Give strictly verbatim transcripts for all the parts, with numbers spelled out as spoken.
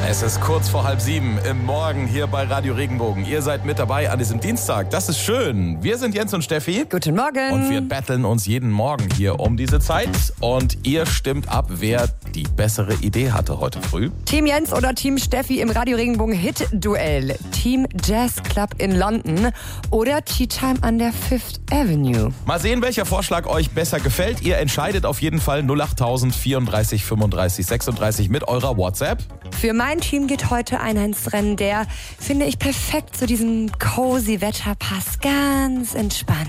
Es ist kurz vor halb sieben im Morgen hier bei Radio Regenbogen. Ihr seid mit dabei an diesem Dienstag. Das ist schön. Wir sind Jens und Steffi. Guten Morgen. Und wir battlen uns jeden Morgen hier um diese Zeit. Und ihr stimmt ab, wer die bessere Idee hatte heute früh. Team Jens oder Team Steffi im Radio Regenbogen Hit-Duell. Team Jazz Club in London oder Tea Time an der Fifth Avenue. Mal sehen, welcher Vorschlag euch besser gefällt. Ihr entscheidet auf jeden Fall null acht vierunddreißig fünfunddreißig sechsunddreißig mit eurer WhatsApp. Für mein Team geht heute einer ins Rennen, der, finde ich, perfekt zu diesem cozy Wetter passt. Ganz entspannt.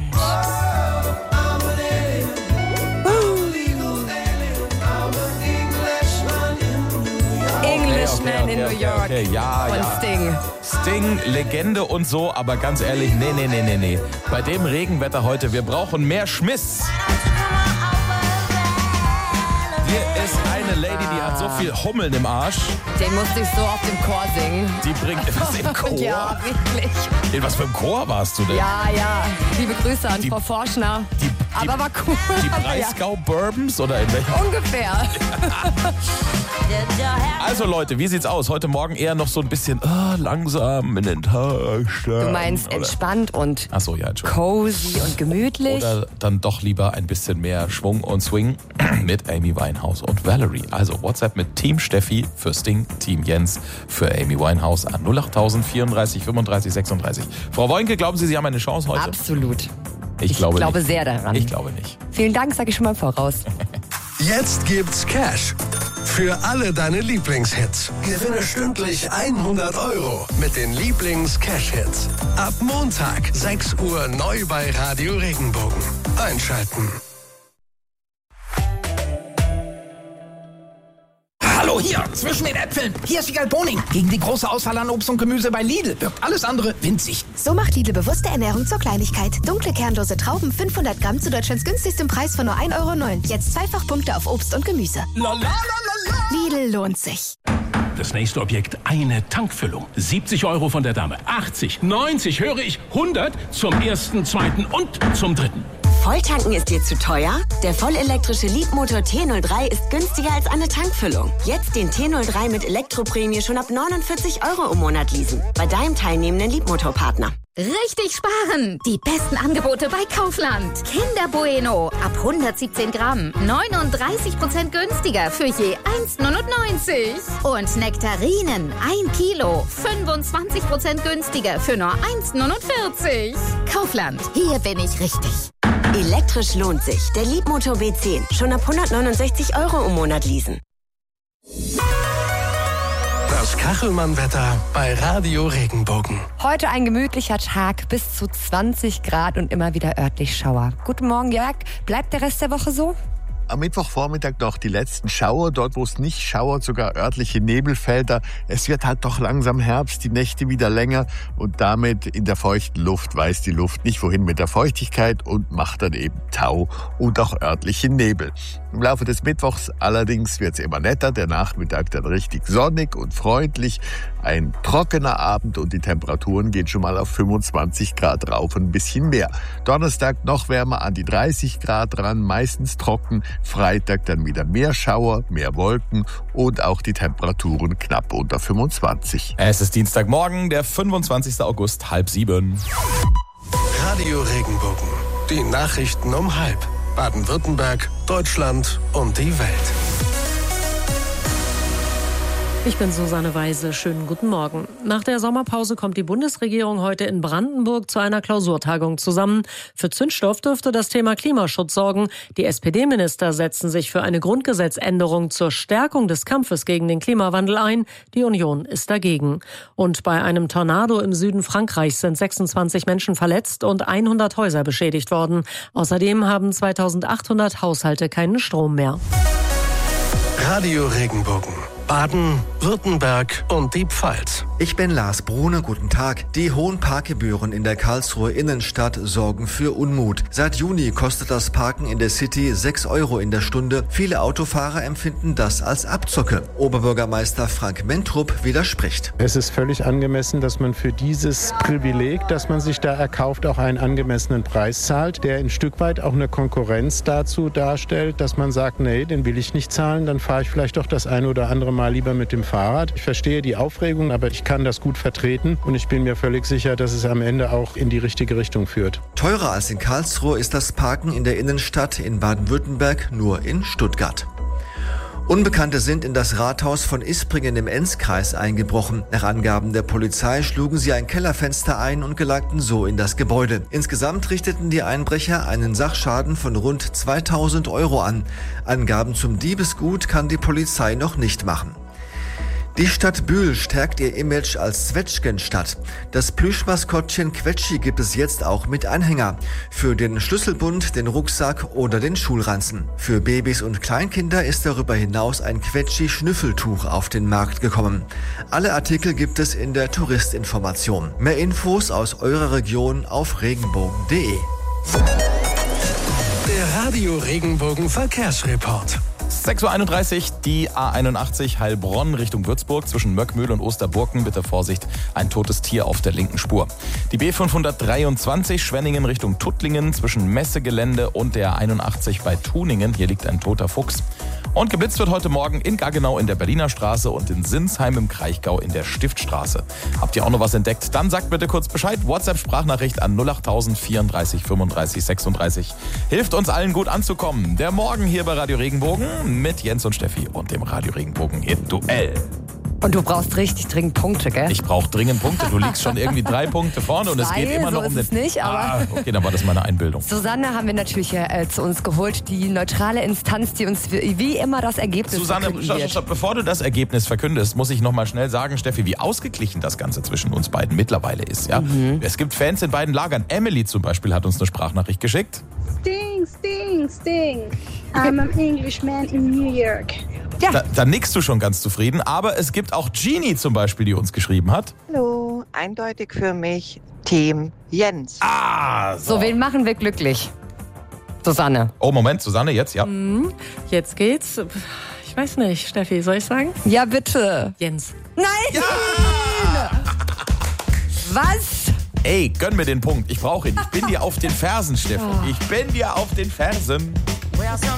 Englishman in New York. Okay, ja, von ja. Sting. Sting, Legende und so, aber ganz ehrlich, nee, nee, nee, nee, nee. Bei dem Regenwetter heute, wir brauchen mehr Schmiss. Hier ist eine Lady, die hat so viel Hummeln im Arsch. Den musste ich so auf dem Chor singen. Die bringt was im Chor? Ja, wirklich. In was für einem Chor warst du denn? Ja, ja. Liebe Grüße an Die- Frau Forschner. Die, die, Aber war cool. Die Breisgau Bourbons oder in welcher? Ungefähr. Also Leute, wie sieht's aus? Heute Morgen eher noch so ein bisschen ah, langsam in den Tag starten. Du meinst oder? entspannt und Ach so, ja, Entschuldigung. cozy und gemütlich. Oder dann doch lieber ein bisschen mehr Schwung und Swing mit Amy Winehouse und Valerie. Also WhatsApp mit Team Steffi für Sting, Team Jens für Amy Winehouse an null acht vierunddreißig fünfunddreißig sechsunddreißig. Frau Woinke, glauben Sie, Sie haben eine Chance heute? Absolut. Ich, Ich glaube, glaube nicht. sehr daran. Ich glaube nicht. Vielen Dank, sage ich schon mal im Voraus. Jetzt gibt's Cash für alle deine Lieblingshits. Gewinne stündlich hundert Euro mit den Lieblings-Cash-Hits. Ab Montag, sechs Uhr neu bei Radio Regenbogen. Einschalten. Hallo, hier, zwischen den Äpfeln. Hier ist die Galboning. Gegen die große Auswahl an Obst und Gemüse bei Lidl wirkt alles andere winzig. So macht Lidl bewusste Ernährung zur Kleinigkeit. Dunkle kernlose Trauben fünfhundert Gramm zu Deutschlands günstigstem Preis von nur ein Euro neun. Jetzt zweifach Punkte auf Obst und Gemüse. La, la, la, la, la. Lidl lohnt sich. Das nächste Objekt, eine Tankfüllung. siebzig Euro von der Dame, achtzig, neunzig, höre ich, hundert zum ersten, zweiten und zum dritten. Volltanken ist dir zu teuer? Der vollelektrische Leapmotor T null drei ist günstiger als eine Tankfüllung. Jetzt den T null drei mit Elektroprämie schon ab neunundvierzig Euro im Monat leasen. Bei deinem teilnehmenden Leapmotor-Partner. Richtig sparen! Die besten Angebote bei Kaufland. Kinder Bueno ab hundertsiebzehn Gramm. neununddreißig Prozent günstiger für je eins neunundneunzig. Und Nektarinen ein Kilo. fünfundzwanzig Prozent günstiger für nur eins neunundvierzig. Kaufland, hier bin ich richtig. Elektrisch lohnt sich. Der Leapmotor B zehn. Schon ab hundertneunundsechzig Euro im Monat leasen. Das Kachelmann-Wetter bei Radio Regenbogen. Heute ein gemütlicher Tag, bis zu zwanzig Grad und immer wieder örtlich Schauer. Guten Morgen, Jörg. Bleibt der Rest der Woche so? Am Mittwochvormittag noch die letzten Schauer, dort wo es nicht schauert, sogar örtliche Nebelfelder. Es wird halt doch langsam Herbst, die Nächte wieder länger und damit in der feuchten Luft weiß die Luft nicht wohin mit der Feuchtigkeit und macht dann eben Tau und auch örtliche Nebel. Im Laufe des Mittwochs allerdings wird es immer netter, der Nachmittag dann richtig sonnig und freundlich, ein trockener Abend und die Temperaturen gehen schon mal auf fünfundzwanzig Grad rauf und ein bisschen mehr. Donnerstag noch wärmer an die dreißig Grad ran, meistens trocken. Freitag dann wieder mehr Schauer, mehr Wolken und auch die Temperaturen knapp unter fünfundzwanzig. Es ist Dienstagmorgen, der fünfundzwanzigster August, halb sieben. Radio Regenbogen. Die Nachrichten um halb. Baden-Württemberg, Deutschland und die Welt. Ich bin Susanne Weise. Schönen guten Morgen. Nach der Sommerpause kommt die Bundesregierung heute in Brandenburg zu einer Klausurtagung zusammen. Für Zündstoff dürfte das Thema Klimaschutz sorgen. Die S P D-Minister setzen sich für eine Grundgesetzänderung zur Stärkung des Kampfes gegen den Klimawandel ein. Die Union ist dagegen. Und bei einem Tornado im Süden Frankreichs sind sechsundzwanzig Menschen verletzt und hundert Häuser beschädigt worden. Außerdem haben zweitausendachthundert Haushalte keinen Strom mehr. Radio Regenbogen. Baden, Württemberg und die Pfalz. Ich bin Lars Brune, guten Tag. Die hohen Parkgebühren in der Karlsruher Innenstadt sorgen für Unmut. Seit Juni kostet das Parken in der City sechs Euro in der Stunde. Viele Autofahrer empfinden das als Abzocke. Oberbürgermeister Frank Mentrup widerspricht. Es ist völlig angemessen, dass man für dieses Privileg, das man sich da erkauft, auch einen angemessenen Preis zahlt, der ein Stück weit auch eine Konkurrenz dazu darstellt, dass man sagt, nee, den will ich nicht zahlen, dann fahre ich vielleicht doch das eine oder andere Mal lieber mit dem Fahrrad. Ich verstehe die Aufregung, aber ich kann das gut vertreten und ich bin mir völlig sicher, dass es am Ende auch in die richtige Richtung führt. Teurer als in Karlsruhe ist das Parken in der Innenstadt in Baden-Württemberg nur in Stuttgart. Unbekannte sind in das Rathaus von Ispringen im Enzkreis eingebrochen. Nach Angaben der Polizei schlugen sie ein Kellerfenster ein und gelangten so in das Gebäude. Insgesamt richteten die Einbrecher einen Sachschaden von rund zweitausend Euro an. Angaben zum Diebesgut kann die Polizei noch nicht machen. Die Stadt Bühl stärkt ihr Image als Zwetschgenstadt. Das Plüschmaskottchen Quetschi gibt es jetzt auch mit Anhänger. Für den Schlüsselbund, den Rucksack oder den Schulranzen. Für Babys und Kleinkinder ist darüber hinaus ein Quetschi-Schnüffeltuch auf den Markt gekommen. Alle Artikel gibt es in der Touristinformation. Mehr Infos aus eurer Region auf regenbogen punkt de. Der Radio Regenbogen Verkehrsreport. sechs Uhr einunddreißig, die A einundachtzig Heilbronn Richtung Würzburg zwischen Möckmühl und Osterburken. Bitte Vorsicht, ein totes Tier auf der linken Spur. Die B fünfhundertdreiundzwanzig Schwenningen Richtung Tuttlingen zwischen Messegelände und der einundachtzig bei Tuningen. Hier liegt ein toter Fuchs. Und geblitzt wird heute Morgen in Gaggenau in der Berliner Straße und in Sinsheim im Kraichgau in der Stiftstraße. Habt ihr auch noch was entdeckt? Dann sagt bitte kurz Bescheid. WhatsApp-Sprachnachricht an null acht null null vierunddreißig fünfunddreißig sechsunddreißig. Hilft uns allen gut anzukommen. Der Morgen hier bei Radio Regenbogen mit Jens und Steffi und dem Radio Regenbogen Hit-Duell. Und du brauchst richtig dringend Punkte, gell? Ich brauche dringend Punkte. Du liegst schon irgendwie drei Punkte vorne und es geht immer noch so um ist den... es nicht, aber ah, okay, dann war das meine Einbildung. Susanne haben wir natürlich äh, zu uns geholt, die neutrale Instanz, die uns wie, wie immer das Ergebnis Susanne, verkünden stopp, wird. stopp, bevor du das Ergebnis verkündest, muss ich noch mal schnell sagen, Steffi, wie ausgeglichen das Ganze zwischen uns beiden mittlerweile ist. Ja? Mhm. Es gibt Fans in beiden Lagern. Emily zum Beispiel hat uns eine Sprachnachricht geschickt. Sting, Sting, Sting. I'm an Englishman in New York. Ja. Da, da nickst du schon ganz zufrieden. Aber es gibt auch Jeannie zum Beispiel, die uns geschrieben hat. Hallo, eindeutig für mich Team Jens. Ah, so. So, wen machen wir glücklich? Susanne. Oh, Moment, Susanne, jetzt, ja. Mhm. Jetzt geht's. Ich weiß nicht, Steffi, soll ich sagen? Ja, bitte. Jens. Nein! Ja! Was? Ey, gönn mir den Punkt. Ich brauche ihn. Ich bin dir auf den Fersen, Steffi. Ich bin dir auf den Fersen.